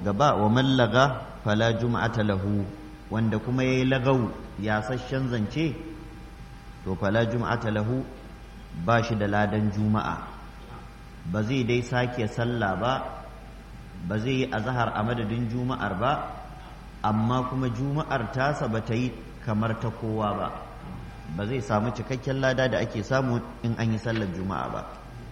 gaba wa mallaga fala jum'ata lahu, wanda kuma yayi lagau yasasshen zance to fala jum'ata lahu ba shi da ladan juma'a, ba zai dai sake sallah ba zai yi azhar a madadin juma'ar ba, amma kuma juma'ar tasa ba ta yi kamar ta kowa ba zai samu cikakken lada da ake samu in an yi sallar juma'a ba.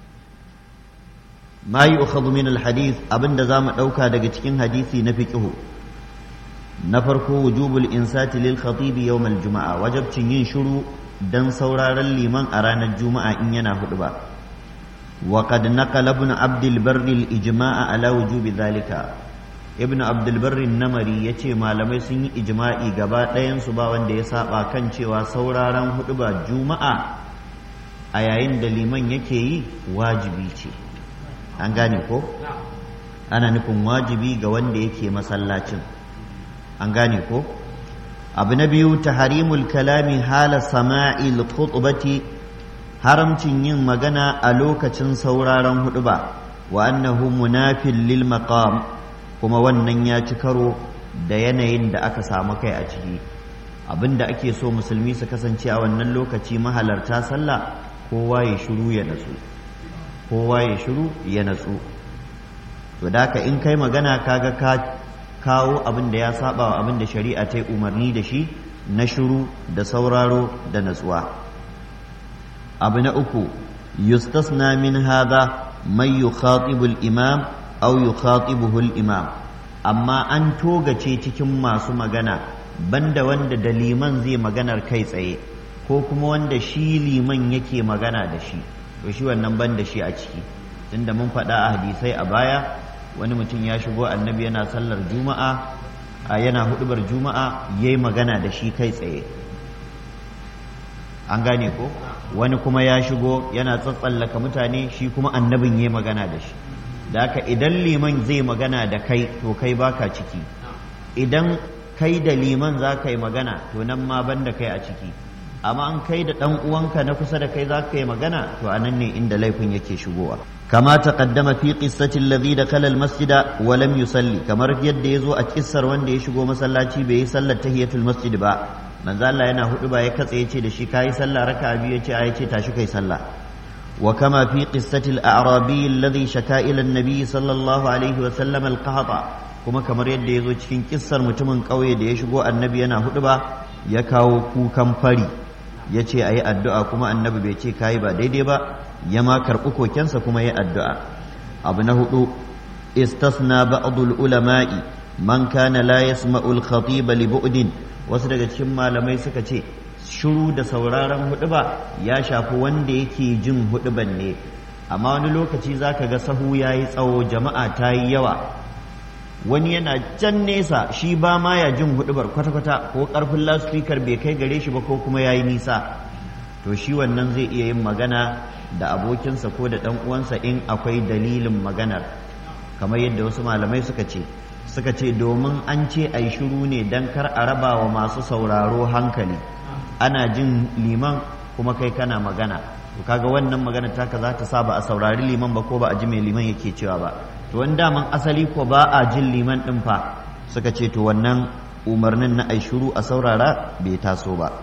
ma yu'khadhu min al-hadith, abinda zamu dauka daga cikin hadisi na fiqhu, na farko wujubul insati lil khatib yawm al-juma'a, wajibcin yin shiru dan sauraron liman a ranar juma'a in yana huɗuba. wa qad naqala ibn abd al-barr al-ijma'a ala wujubi dhalika, ibn abd al-barr an-namari yace malamai sun yi ijma'i gaba ɗayan su ba wanda ya saba kan cewa sauraron huɗuba juma'a a yayin da liman yake yi wajibi ce. an gane ko ana nufin wajibi ga wanda yake masallacin, an gane ko. abu na biyu taharimul kalami hala sama'il khutbati, haramcin yin magana a lokacin sauraron huduba, wa annahu munafil lil maqam, kuma wannan ya ci karo da yanayin da aka samu kai a ciki. abinda ake so musulmi su kasance a wannan lokaci mahalarta sallah kowa ya shiru ya natsu, kowa ya shiru ya natsu. to da ka in kai magana kaga ka kawo abin da ya saba wa abin da shari'a ta yi umarni da shi na shiru da sauraro da natsuwa. abu na uku yustasna min hadha man yukhatibu al-imam aw yukhatibuhu al-imam, amma an togace cikin masu magana banda wanda da liman zai maganar kai tsaye ko kuma wanda shi liman yake magana da shi, to shi wannan ban da shi a ciki. tunda mun faɗa a hadisai a baya, wani mutum ya shigo annabi yana sallar juma'a yana hudubar juma'a yayi magana da shi kai tsaye, an gane ko. wani kuma ya shigo yana tsatsallaka mutane, shi kuma annabin yayi magana da shi. da haka idan liman zai magana da kai to kai baka ciki, idan kai da liman za ka yi magana to nan ma ban da kai a ciki, amma an kai da ɗan uwanka na kusa da kai za ka yi magana to a nan ne inda laifin yake shigowa. kama taqaddama fi qissati alladhi dakhala almasjida wa lam yusalli, kamar yadda yazo a kissar wanda ya shigo masallaci bai yi sallar tahiyatul masjid ba, manzo Allah yana hudu ba ya katse yace da shi kai sallah raka'a biyu, yace ai yace tashi kai sallah. wa kama fi qissati al-a'rabi alladhi shaka ila an-nabi sallallahu alaihi wa sallam al-qahta, kuma kamar yadda yazo cikin kissar mutumin kauye da ya shigo annabi yana hudu ba ya kawo kukan fari, ya ce a yi addu'a kuma annabi bai ce kayi ba daidai ba, ya ma karɓi kokensa kuma ya addu'a. abu na hudu istasna ba'dul ulama'i man kana la yasma'ul khatiba li bu'din, wasu daga cikin malamai suka ce shiru da sauraron huduba ya shafi wanda yake jin huduban ne, amma wani lokaci zaka ga sahu yayi tsawo, jama'a ta yi yawa, wani yana can nesa shi ba ma ya jin hudubar kwata-kwata, ko karfin loudspeaker bai kai gare shi ba ko kuma ya yi nisa, to shi wannan zai iya yin magana da abokinsa ko da ɗan uwansa in akwai dalilin maganar, kamar yadda wasu malamai suka ce domin an ce ai shiru ne don kar a raba wa masu sauraro hankali, ana jin liman kuma kai kana magana, to kaga wannan magana taka za ta sa ba a saurari liman ba ko ba a ji mai liman yake cewa ba. to wani daman asali ko ba a jin liman ɗin fa, suka ce to wannan umarnin na ai shiru a saurara bai taso ba.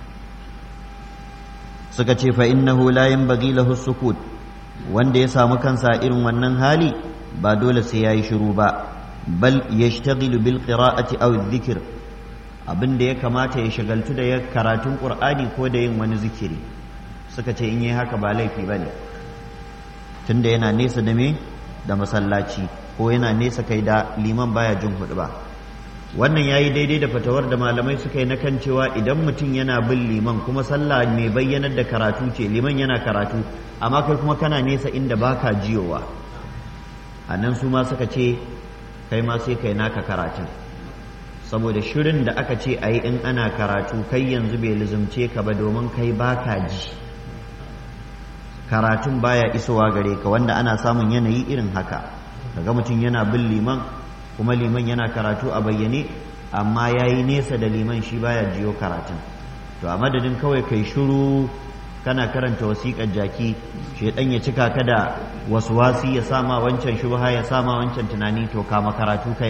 suka ce fa innahu la yanbaghi lahu sukut, wanda ya samu kansa irin wannan hali ba dole sai yayi shiru ba, bal yashtaghilu bil qira'ati aw dhikr, abinda ya kamata ya shagaltu da karatun qur'ani ko da yin wani zikiri. suka ce in yi haka ba laifi bane, tunda yana nesa da me da masallaci ko yana nesa kai da liman baya jin hudu ba. wannan yayi daidai da fatawar da malamai suka yi na kan cewa idan mutum yana bin liman kuma sallah mai bayyanar da karatu ce, liman yana karatu amma kai kuma kana nesa inda baka jiyowa, a nan su ma suka ce kai ma sai kai naka karatun, saboda shirin da aka ce a yi in ana karatu kai yanzu bai lizumce ka ba, domin kai baka ji, karatun baya isowa gare ka, wanda ana samun yanayi irin haka, kaga mutum yana bin liman kuma liman yana karatu a bayyane amma yayi nesa da liman shi baya jiyo karatun. to a madadin kawai kai shiru kana karanta wasiƙar jaki, shedan ya cika ka da waswasi, ya sama wancan shubha ya sama wancan tunani, to kama karatu kai